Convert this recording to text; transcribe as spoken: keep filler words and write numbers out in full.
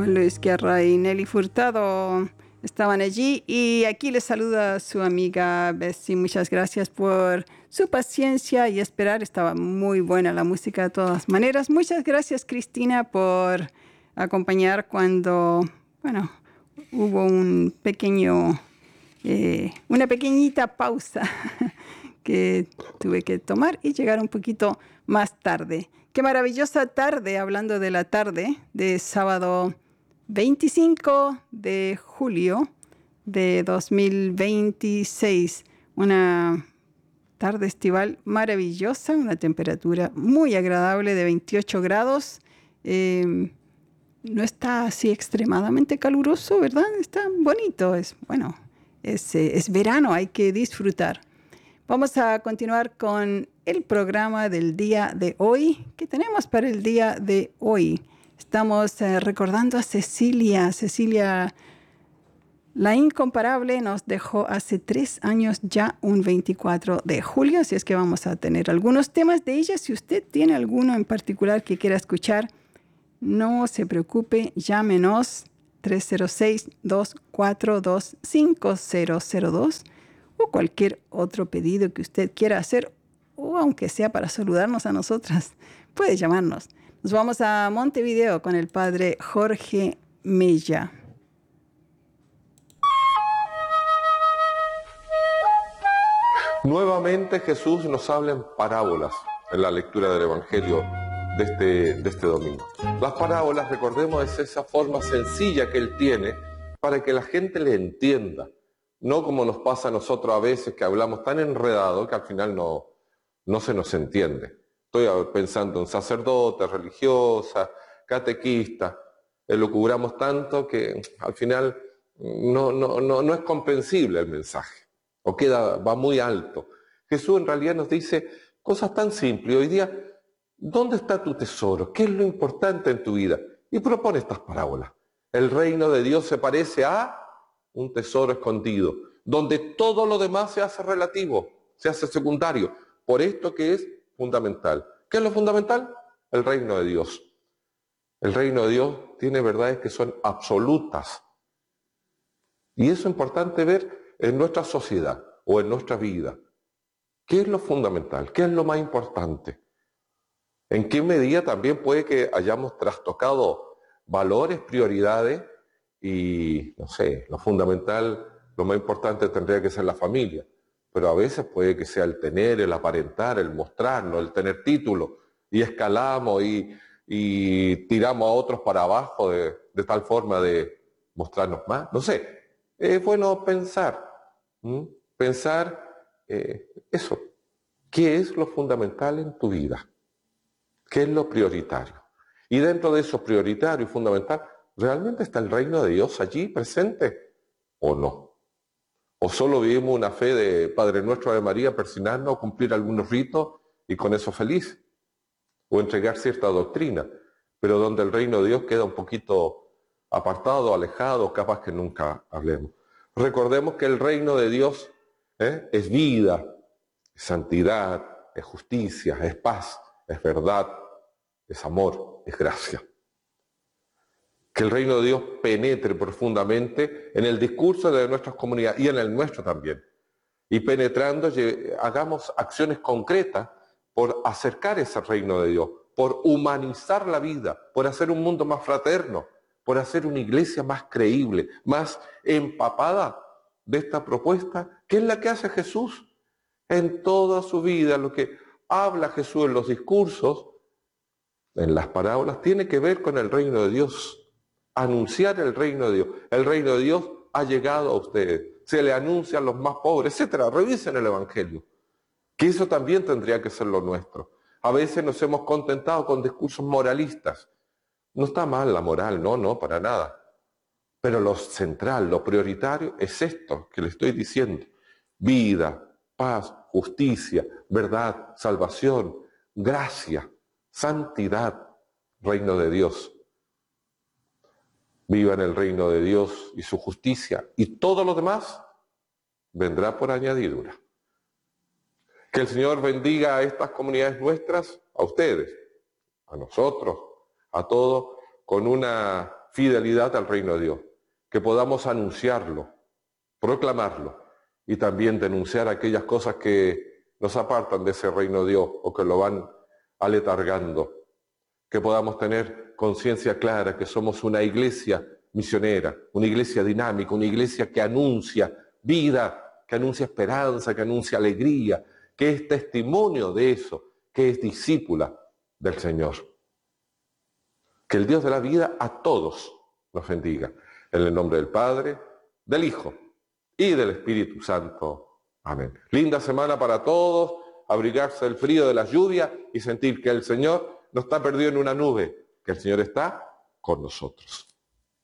Juan Luis Guerra y Nelly Furtado estaban allí, y aquí les saluda su amiga Bessie. Muchas gracias por su paciencia y esperar. Estaba muy buena la música de todas maneras. Muchas gracias, Cristina, por acompañar cuando, bueno, hubo un pequeño, eh, una pequeñita pausa que tuve que tomar y llegar un poquito más tarde. Qué maravillosa tarde, hablando de la tarde, de sábado veinticinco de julio de dos mil veintiséis. Una tarde estival maravillosa, una temperatura muy agradable de veintiocho grados. Eh, no está así extremadamente caluroso, ¿verdad? Está bonito, es bueno, es, eh, es verano, hay que disfrutar. Vamos a continuar con el programa del día de hoy. ¿Qué tenemos para el día de hoy? Estamos eh, recordando a Cecilia. Cecilia, la incomparable, nos dejó hace tres años ya, un veinticuatro de julio. Así es que vamos a tener algunos temas de ella. Si usted tiene alguno en particular que quiera escuchar, no se preocupe, llámenos tres cero seis, dos cuatro dos, cinco cero cero dos. O cualquier otro pedido que usted quiera hacer, o aunque sea para saludarnos a nosotras, puede llamarnos. Nos vamos a Montevideo con el padre Jorge Mella. Nuevamente Jesús nos habla en parábolas en la lectura del Evangelio de este, de este domingo. Las parábolas, recordemos, es esa forma sencilla que Él tiene para que la gente le entienda. No como nos pasa a nosotros a veces, que hablamos tan enredado que al final no, no se nos entiende. Estoy pensando en sacerdotes, religiosas, catequistas, elucubramos tanto que al final no, no, no, no es comprensible el mensaje, o queda, va muy alto. Jesús en realidad nos dice cosas tan simples. Hoy día, ¿dónde está tu tesoro? ¿Qué es lo importante en tu vida? Y propone estas parábolas. El reino de Dios se parece a un tesoro escondido, donde todo lo demás se hace relativo, se hace secundario, por esto que es fundamental. ¿Qué es lo fundamental? El reino de Dios. El reino de Dios tiene verdades que son absolutas. Y eso es importante ver en nuestra sociedad o en nuestra vida. ¿Qué es lo fundamental? ¿Qué es lo más importante? ¿En qué medida también puede que hayamos trastocado valores, prioridades? Y, no sé, lo fundamental, lo más importante tendría que ser la familia. Pero a veces puede que sea el tener, el aparentar, el mostrarnos, el tener título. Y escalamos y, y tiramos a otros para abajo de, de tal forma de mostrarnos más. No sé, es bueno pensar. ¿m? Pensar eh, eso. ¿Qué es lo fundamental en tu vida? ¿Qué es lo prioritario? Y dentro de eso prioritario y fundamental, ¿realmente está el reino de Dios allí presente o no? ¿O solo vivimos una fe de Padre Nuestro, de María, persignarnos, cumplir algunos ritos y con eso feliz? O entregar cierta doctrina, pero donde el reino de Dios queda un poquito apartado, alejado, capaz que nunca hablemos. Recordemos que el reino de Dios ¿eh? es vida, es santidad, es justicia, es paz, es verdad, es amor, es gracia. Que el reino de Dios penetre profundamente en el discurso de nuestras comunidades y en el nuestro también. Y penetrando, hagamos acciones concretas por acercar ese reino de Dios, por humanizar la vida, por hacer un mundo más fraterno, por hacer una iglesia más creíble, más empapada de esta propuesta, que es la que hace Jesús en toda su vida. Lo que habla Jesús en los discursos, en las parábolas, tiene que ver con el reino de Dios. Anunciar el reino de Dios. El reino de Dios ha llegado a ustedes. Se le anuncia a los más pobres, etcétera. Revisen el Evangelio. Que eso también tendría que ser lo nuestro. A veces nos hemos contentado con discursos moralistas. No está mal la moral, no, no, para nada. Pero lo central, lo prioritario es esto que le estoy diciendo. Vida, paz, justicia, verdad, salvación, gracia, santidad, reino de Dios. Viva en el reino de Dios y su justicia, y todo lo demás vendrá por añadidura. Que el Señor bendiga a estas comunidades nuestras, a ustedes, a nosotros, a todos, con una fidelidad al reino de Dios, que podamos anunciarlo, proclamarlo y también denunciar aquellas cosas que nos apartan de ese reino de Dios o que lo van aletargando, que podamos tener conciencia clara que somos una iglesia misionera, una iglesia dinámica, una iglesia que anuncia vida, que anuncia esperanza, que anuncia alegría, que es testimonio de eso, que es discípula del Señor. Que el Dios de la vida a todos nos bendiga. En el nombre del Padre, del Hijo y del Espíritu Santo. Amén. Linda semana para todos, abrigarse del frío, de la lluvia y sentir que el Señor no está perdido en una nube, que el Señor está con nosotros.